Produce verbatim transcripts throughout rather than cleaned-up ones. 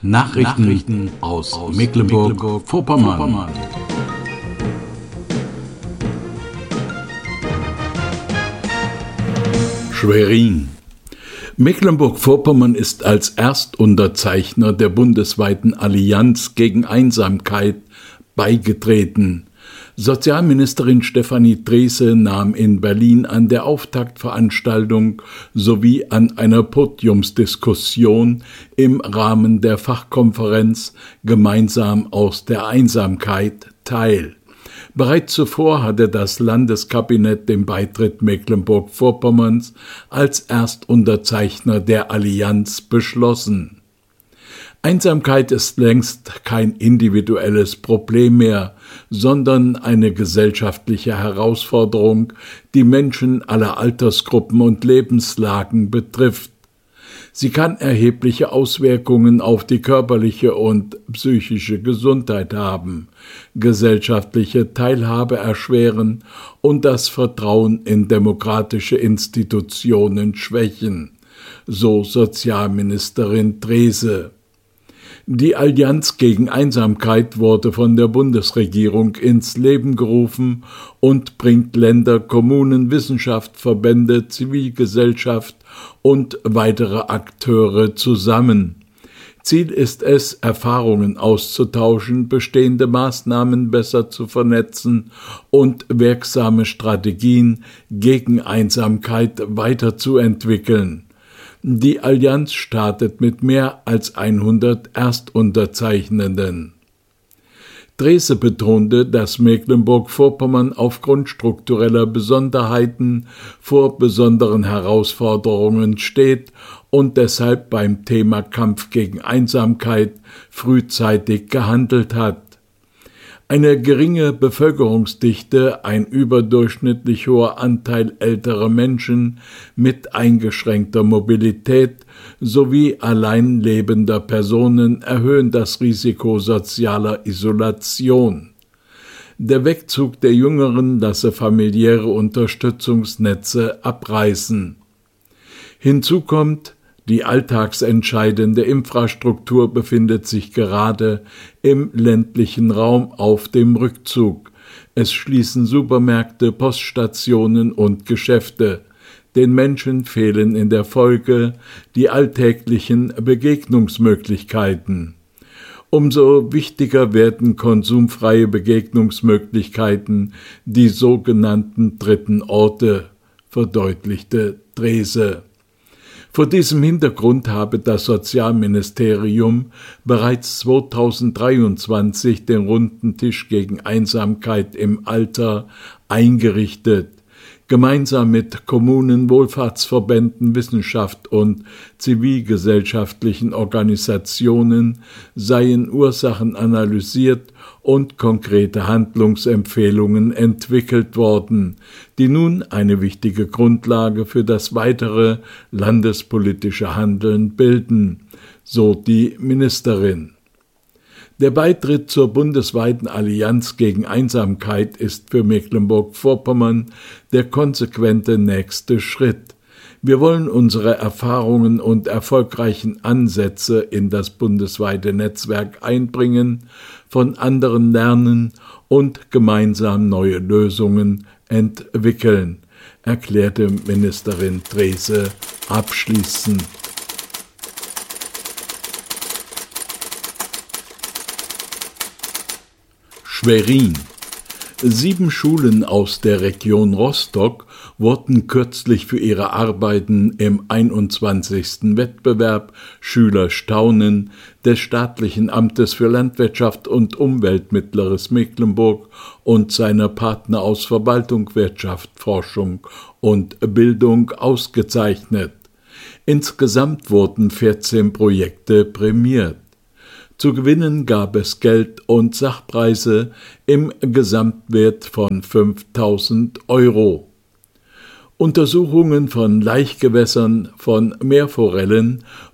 Nachrichten, Nachrichten aus, aus Mecklenburg-Vorpommern. Mecklenburg Schwerin. Mecklenburg-Vorpommern ist als Erstunterzeichner der bundesweiten Allianz gegen Einsamkeit beigetreten. Sozialministerin Stefanie Drese nahm in Berlin an der Auftaktveranstaltung sowie an einer Podiumsdiskussion im Rahmen der Fachkonferenz Gemeinsam aus der Einsamkeit teil. Bereits zuvor hatte das Landeskabinett den Beitritt Mecklenburg-Vorpommerns als Erstunterzeichner der Allianz beschlossen. Einsamkeit ist längst kein individuelles Problem mehr, sondern eine gesellschaftliche Herausforderung, die Menschen aller Altersgruppen und Lebenslagen betrifft. Sie kann erhebliche Auswirkungen auf die körperliche und psychische Gesundheit haben, gesellschaftliche Teilhabe erschweren und das Vertrauen in demokratische Institutionen schwächen, so Sozialministerin Drese. Die Allianz gegen Einsamkeit wurde von der Bundesregierung ins Leben gerufen und bringt Länder, Kommunen, Wissenschaft, Verbände, Zivilgesellschaft und weitere Akteure zusammen. Ziel ist es, Erfahrungen auszutauschen, bestehende Maßnahmen besser zu vernetzen und wirksame Strategien gegen Einsamkeit weiterzuentwickeln. Die Allianz startet mit mehr als hundert Erstunterzeichnenden. Drese betonte, dass Mecklenburg-Vorpommern aufgrund struktureller Besonderheiten vor besonderen Herausforderungen steht und deshalb beim Thema Kampf gegen Einsamkeit frühzeitig gehandelt hat. Eine geringe Bevölkerungsdichte, ein überdurchschnittlich hoher Anteil älterer Menschen mit eingeschränkter Mobilität sowie allein lebender Personen erhöhen das Risiko sozialer Isolation. Der Wegzug der Jüngeren lasse familiäre Unterstützungsnetze abreißen. Hinzu kommt, die alltagsentscheidende Infrastruktur befindet sich gerade im ländlichen Raum auf dem Rückzug. Es schließen Supermärkte, Poststationen und Geschäfte. Den Menschen fehlen in der Folge die alltäglichen Begegnungsmöglichkeiten. Umso wichtiger werden konsumfreie Begegnungsmöglichkeiten, die sogenannten dritten Orte, verdeutlichte Drese. Vor diesem Hintergrund habe das Sozialministerium bereits zweitausenddreiundzwanzig den Runden Tisch gegen Einsamkeit im Alter eingerichtet. Gemeinsam mit Kommunen, Wohlfahrtsverbänden, Wissenschaft und zivilgesellschaftlichen Organisationen seien Ursachen analysiert und konkrete Handlungsempfehlungen entwickelt worden, die nun eine wichtige Grundlage für das weitere landespolitische Handeln bilden, so die Ministerin. Der Beitritt zur bundesweiten Allianz gegen Einsamkeit ist für Mecklenburg-Vorpommern der konsequente nächste Schritt. Wir wollen unsere Erfahrungen und erfolgreichen Ansätze in das bundesweite Netzwerk einbringen, von anderen lernen und gemeinsam neue Lösungen entwickeln, erklärte Ministerin Drese abschließend. Schwerin. Sieben Schulen aus der Region Rostock wurden kürzlich für ihre Arbeiten im einundzwanzigsten Wettbewerb Schüler staunen des Staatlichen Amtes für Landwirtschaft und Umwelt Mittleres Mecklenburg und seiner Partner aus Verwaltung, Wirtschaft, Forschung und Bildung ausgezeichnet. Insgesamt wurden vierzehn Projekte prämiert. Zu gewinnen gab es Geld und Sachpreise im Gesamtwert von fünftausend Euro. Untersuchungen von Laichgewässern, von Meerforellen,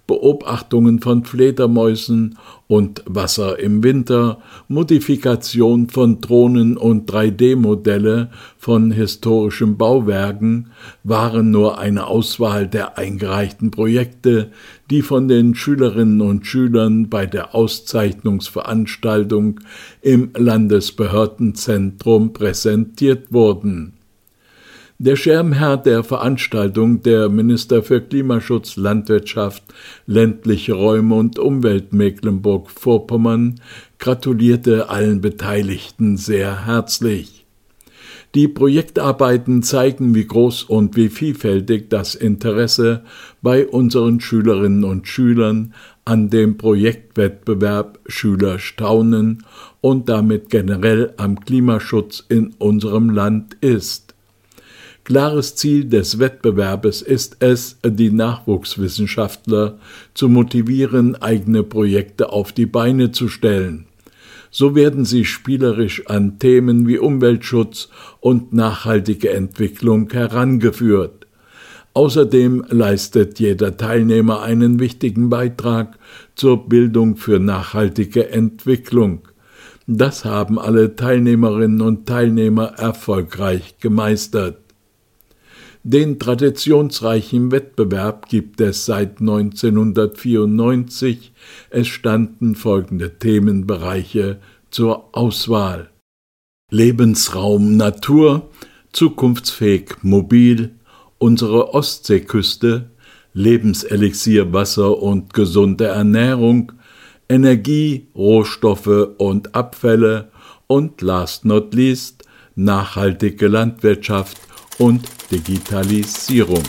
Beobachtungen von Fledermäusen und Wasser im Winter, Modifikation von Drohnen und drei D Modelle von historischen Bauwerken waren nur eine Auswahl der eingereichten Projekte, die von den Schülerinnen und Schülern bei der Auszeichnungsveranstaltung im Landesbehördenzentrum präsentiert wurden. Der Schirmherr der Veranstaltung, der Minister für Klimaschutz, Landwirtschaft, ländliche Räume und Umwelt Mecklenburg-Vorpommern, gratulierte allen Beteiligten sehr herzlich. Die Projektarbeiten zeigen, wie groß und wie vielfältig das Interesse bei unseren Schülerinnen und Schülern an dem Projektwettbewerb Schüler staunen und damit generell am Klimaschutz in unserem Land ist. Klares Ziel des Wettbewerbes ist es, die Nachwuchswissenschaftler zu motivieren, eigene Projekte auf die Beine zu stellen. So werden sie spielerisch an Themen wie Umweltschutz und nachhaltige Entwicklung herangeführt. Außerdem leistet jeder Teilnehmer einen wichtigen Beitrag zur Bildung für nachhaltige Entwicklung. Das haben alle Teilnehmerinnen und Teilnehmer erfolgreich gemeistert. Den traditionsreichen Wettbewerb gibt es seit neunzehnhundertvierundneunzig. Es standen folgende Themenbereiche zur Auswahl: Lebensraum Natur, zukunftsfähig mobil, unsere Ostseeküste, Lebenselixier Wasser und gesunde Ernährung, Energie, Rohstoffe und Abfälle und last not least nachhaltige Landwirtschaft und Digitalisierung.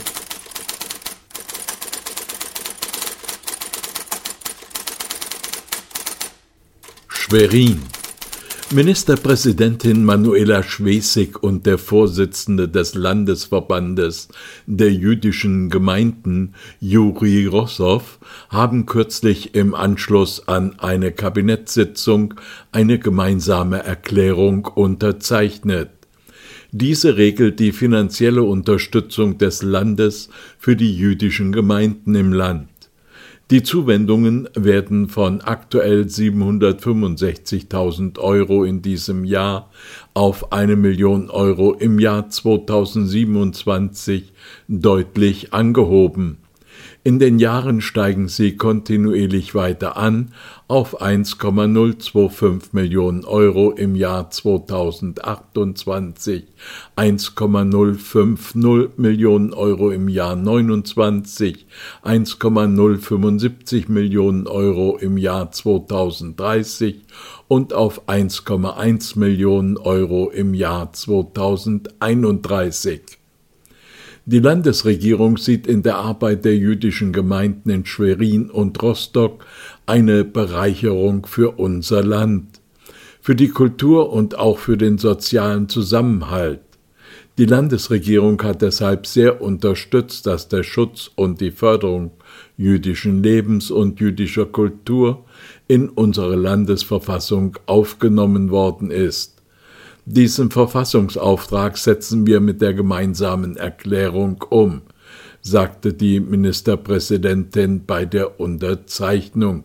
Schwerin. Ministerpräsidentin Manuela Schwesig und der Vorsitzende des Landesverbandes der jüdischen Gemeinden, Juri Rossow, haben kürzlich im Anschluss an eine Kabinettssitzung eine gemeinsame Erklärung unterzeichnet. Diese regelt die finanzielle Unterstützung des Landes für die jüdischen Gemeinden im Land. Die Zuwendungen werden von aktuell siebenhundertfünfundsechzigtausend Euro in diesem Jahr auf eine Million Euro im Jahr zweitausendsiebenundzwanzig deutlich angehoben. In den Jahren steigen sie kontinuierlich weiter an auf eins Komma null fünfundzwanzig Millionen Euro im Jahr zweitausendachtundzwanzig, eins Komma null fünfzig Millionen Euro im Jahr neunundzwanzig, eins Komma null fünfundsiebzig Millionen Euro im Jahr zweitausenddreißig und auf eins Komma eins Millionen Euro im Jahr zweitausendeinunddreißig. Die Landesregierung sieht in der Arbeit der jüdischen Gemeinden in Schwerin und Rostock eine Bereicherung für unser Land, für die Kultur und auch für den sozialen Zusammenhalt. Die Landesregierung hat deshalb sehr unterstützt, dass der Schutz und die Förderung jüdischen Lebens und jüdischer Kultur in unsere Landesverfassung aufgenommen worden ist. Diesen Verfassungsauftrag setzen wir mit der gemeinsamen Erklärung um, sagte die Ministerpräsidentin bei der Unterzeichnung.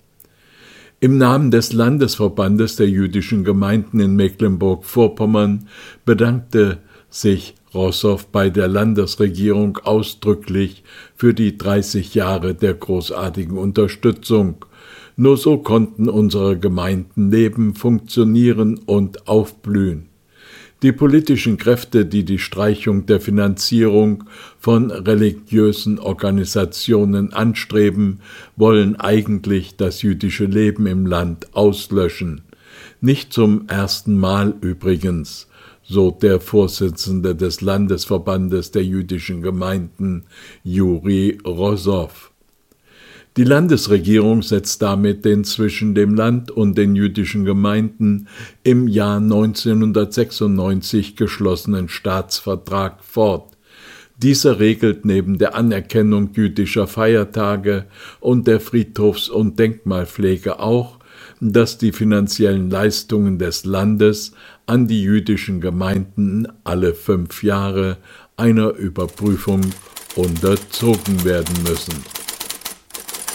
Im Namen des Landesverbandes der jüdischen Gemeinden in Mecklenburg-Vorpommern bedankte sich Rossow bei der Landesregierung ausdrücklich für die dreißig Jahre der großartigen Unterstützung. Nur so konnten unsere Gemeinden leben, funktionieren und aufblühen. Die politischen Kräfte, die die Streichung der Finanzierung von religiösen Organisationen anstreben, wollen eigentlich das jüdische Leben im Land auslöschen. Nicht zum ersten Mal übrigens, so der Vorsitzende des Landesverbandes der jüdischen Gemeinden, Juri Rossow. Die Landesregierung setzt damit den zwischen dem Land und den jüdischen Gemeinden im Jahr neunzehnhundertsechsundneunzig geschlossenen Staatsvertrag fort. Dieser regelt neben der Anerkennung jüdischer Feiertage und der Friedhofs- und Denkmalpflege auch, dass die finanziellen Leistungen des Landes an die jüdischen Gemeinden alle fünf Jahre einer Überprüfung unterzogen werden müssen.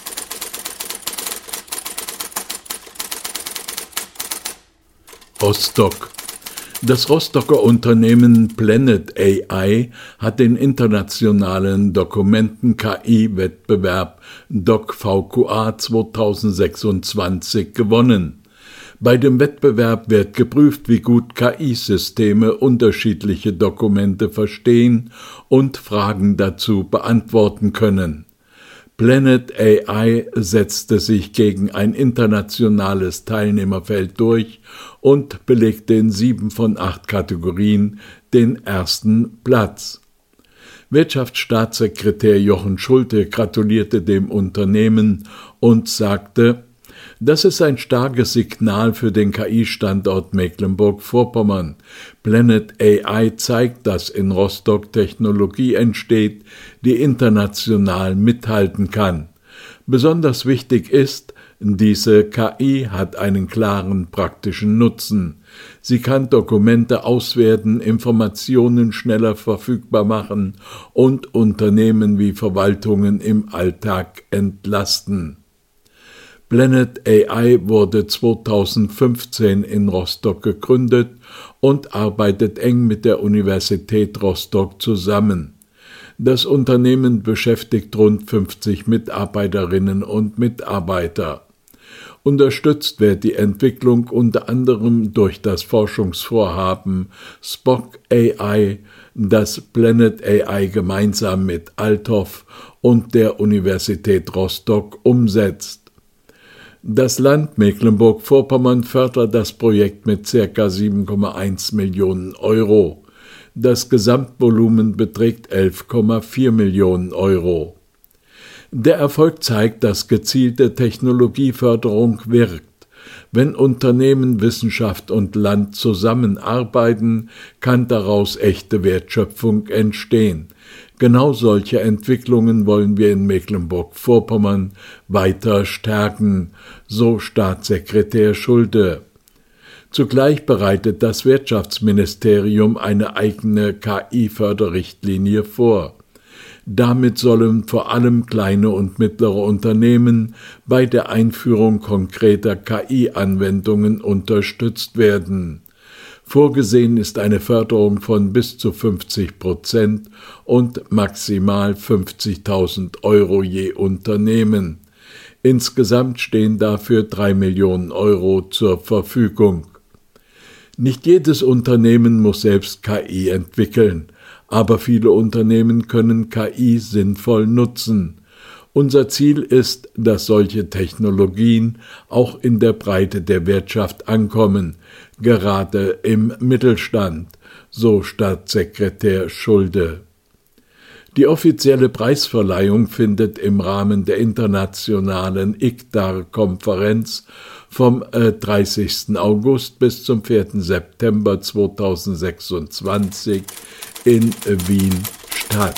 Rostock. Das Rostocker Unternehmen Planet A I hat den internationalen Dokumenten-K I-Wettbewerb D O C V Q A zweitausendsechsundzwanzig gewonnen. Bei dem Wettbewerb wird geprüft, wie gut K I-Systeme unterschiedliche Dokumente verstehen und Fragen dazu beantworten können. Planet A I setzte sich gegen ein internationales Teilnehmerfeld durch und belegte in sieben von acht Kategorien den ersten Platz. Wirtschaftsstaatssekretär Jochen Schulte gratulierte dem Unternehmen und sagte: Das ist ein starkes Signal für den K I-Standort Mecklenburg-Vorpommern. Planet A I zeigt, dass in Rostock Technologie entsteht, die international mithalten kann. Besonders wichtig ist, diese K I hat einen klaren praktischen Nutzen. Sie kann Dokumente auswerten, Informationen schneller verfügbar machen und Unternehmen wie Verwaltungen im Alltag entlasten. Planet A I wurde zweitausendfünfzehn in Rostock gegründet und arbeitet eng mit der Universität Rostock zusammen. Das Unternehmen beschäftigt rund fünfzig Mitarbeiterinnen und Mitarbeiter. Unterstützt wird die Entwicklung unter anderem durch das Forschungsvorhaben Spock A I, das Planet A I gemeinsam mit Althoff und der Universität Rostock umsetzt. Das Land Mecklenburg-Vorpommern fördert das Projekt mit ca. sieben Komma eins Millionen Euro. Das Gesamtvolumen beträgt elf Komma vier Millionen Euro. Der Erfolg zeigt, dass gezielte Technologieförderung wirkt. Wenn Unternehmen, Wissenschaft und Land zusammenarbeiten, kann daraus echte Wertschöpfung entstehen. Genau solche Entwicklungen wollen wir in Mecklenburg-Vorpommern weiter stärken, so Staatssekretär Schulte. Zugleich bereitet das Wirtschaftsministerium eine eigene K I-Förderrichtlinie vor. Damit sollen vor allem kleine und mittlere Unternehmen bei der Einführung konkreter K I-Anwendungen unterstützt werden. Vorgesehen ist eine Förderung von bis zu fünfzig Prozent und maximal fünfzigtausend Euro je Unternehmen. Insgesamt stehen dafür drei Millionen Euro zur Verfügung. Nicht jedes Unternehmen muss selbst K I entwickeln, aber viele Unternehmen können K I sinnvoll nutzen. Unser Ziel ist, dass solche Technologien auch in der Breite der Wirtschaft ankommen, gerade im Mittelstand, so Staatssekretär Schulte. Die offizielle Preisverleihung findet im Rahmen der internationalen I C T A R-Konferenz vom dreißigsten August bis zum vierten September zweitausendsechsundzwanzig in Wien statt.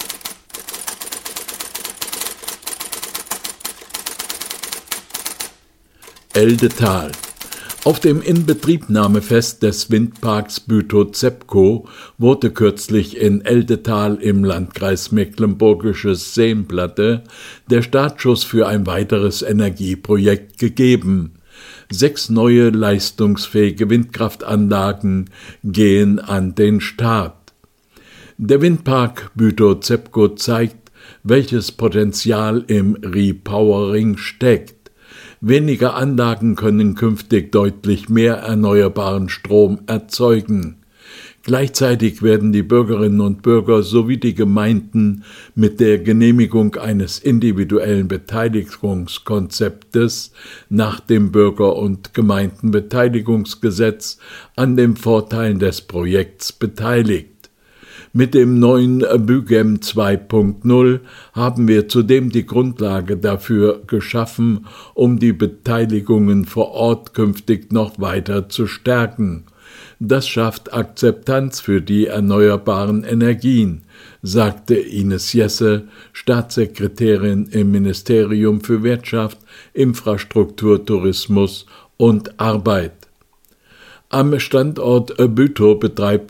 Eldetal. Auf dem Inbetriebnahmefest des Windparks Bütow-Zepco wurde kürzlich in Eldetal im Landkreis Mecklenburgisches Seenplatte der Startschuss für ein weiteres Energieprojekt gegeben. Sechs neue leistungsfähige Windkraftanlagen gehen an den Start. Der Windpark Bütow-Zepco zeigt, welches Potenzial im Repowering steckt. Weniger Anlagen können künftig deutlich mehr erneuerbaren Strom erzeugen. Gleichzeitig werden die Bürgerinnen und Bürger sowie die Gemeinden mit der Genehmigung eines individuellen Beteiligungskonzeptes nach dem Bürger- und Gemeindenbeteiligungsgesetz an den Vorteilen des Projekts beteiligt. Mit dem neuen BÜGEM zwei Punkt null haben wir zudem die Grundlage dafür geschaffen, um die Beteiligungen vor Ort künftig noch weiter zu stärken. Das schafft Akzeptanz für die erneuerbaren Energien, sagte Ines Jesse, Staatssekretärin im Ministerium für Wirtschaft, Infrastruktur, Tourismus und Arbeit. Am Standort Bütow betreibt